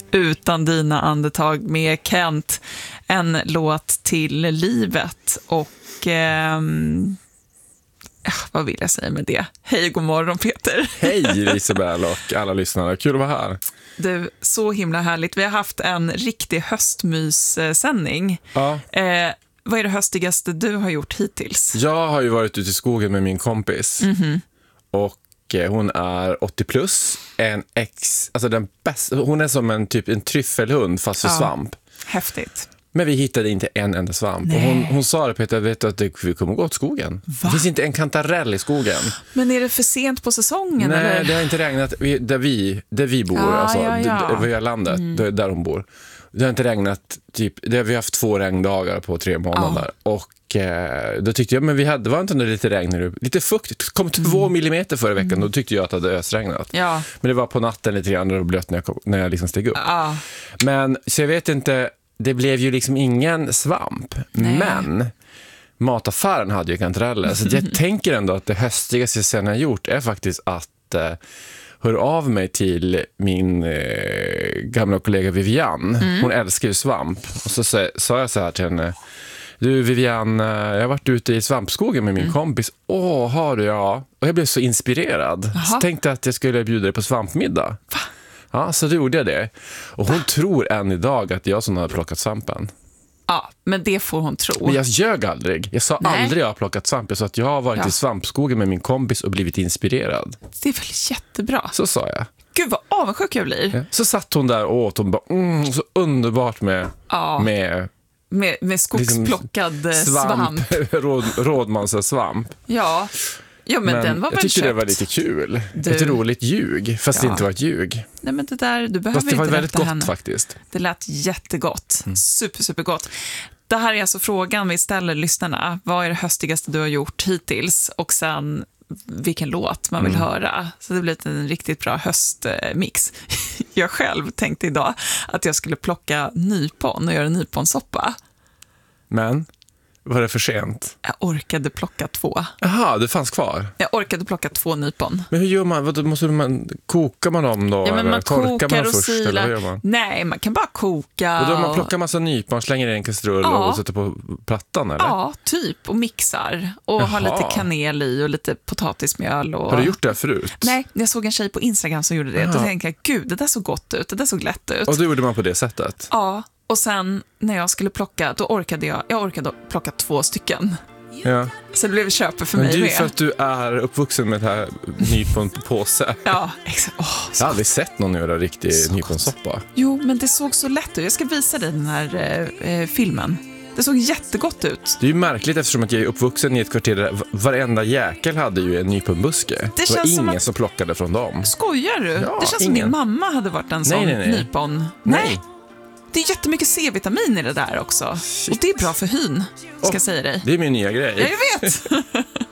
Utan dina andetag med Kent. En låt till livet. Och vad vill jag säga med det? Hej, god morgon Peter. Hej Isabel och alla lyssnare, kul att vara här. Du, så himla härligt. Vi har haft en riktig höstmyssändning. Ja. Vad är det höstigaste du har gjort hittills? Jag har ju varit ute i skogen med min kompis. Och hon är 80 plus. Alltså den bästa, hon är som en tryffelhund fast för svamp. Häftigt. Men vi hittade inte en enda svamp. Och hon sa det, Peter, vet du att vi kommer gå åt skogen? Va? Det finns inte en kantarell i skogen. Men är det för sent på säsongen? Nej, eller? det har inte regnat där vi bor, över landet, där hon bor. Det har inte regnat, vi har haft 2 regndagar på 3 månader. Och då tyckte jag, men det var inte lite regn nu. Lite fukt, det kom 2 millimeter förra veckan. Då tyckte jag att det hade ösregnat. Ja. Men det var på natten lite grann och blött när jag liksom steg upp. Men så jag vet inte, det blev ju liksom ingen svamp. Nej. Men mataffären hade ju kantareller. Så jag tänker ändå att det höstigaste jag sen har gjort är faktiskt att höra av mig till min gamla kollega Vivian. Hon älskar ju svamp. Och så sa jag så här till henne: du Vivian, jag har varit ute i svampskogen med min kompis. Har du? Ja. Och jag blev så inspirerad. Så tänkte att jag skulle bjuda dig på svampmiddag. Va? Ja, så då gjorde jag det. Och hon tror än idag att jag som har plockat svampen. Ja, men det får hon tro. Men jag ljög aldrig. Jag sa aldrig jag har plockat svamp. Jag sa att jag har varit i svampskogen med min kompis och blivit inspirerad. Det är väl jättebra. Så sa jag. Gud, vad avundsjuk jag blir. Ja. Så satt hon där och åt. Hon bara, så underbart med skogsplockad svamp. Rådmans svamp. Ja, men den var väl jag tyckte köpt. Det var lite kul. Ett roligt ljug, fast det inte var ett ljug. Nej, men det där, du behöver fast det var inte väldigt gott henne. Faktiskt. Det lät jättegott. Supergott. Det här är alltså frågan vi ställer lyssnarna. Vad är det höstigaste du har gjort hittills? Och sen vilken låt man vill höra. Så det blir en riktigt bra höstmix. Jag själv tänkte idag att jag skulle plocka nypon och göra nyponsoppa. Men var det för sent? Jag orkade plocka 2. Jaha, det fanns kvar. Jag orkade plocka 2 nypon. Men hur gör man? Kokar man dem då? Ja, men man torkar kokar man och först, silar. eller vad gör man? Nej, man kan bara koka. Och då man plockar massa nypon, slänger i en kastrull och sätter på plattan, eller? Ja, typ. Och mixar. Och har lite kanel i och lite potatismjöl. Och... Har du gjort det förut? Nej, jag såg en tjej på Instagram som gjorde det. Då tänkte jag, gud, det där såg gott ut. Det där såg lätt ut. Och då gjorde man på det sättet? Ja. Och sen när jag skulle plocka, då orkade jag plocka 2 stycken. Ja. Så det blev köpe för men mig med. För att du är uppvuxen med det här nypon på påse. Ja, exakt. Jag har aldrig sett någon göra riktig nyponsoppa. Jo, men det såg så lätt ut. Jag ska visa dig den här filmen. Det såg jättegott ut. Det är ju märkligt eftersom att jag är uppvuxen i ett kvarter där varenda jäkel hade ju en nyponbuske. Det var ingen som plockade från dem. Skojar du? Ja, det känns som din mamma hade varit en sån nypon. Nej. Det är jättemycket C-vitamin i det där också. Shit. Och det är bra för hyn, ska jag säga dig. Det är min nya grej. Ja, jag vet.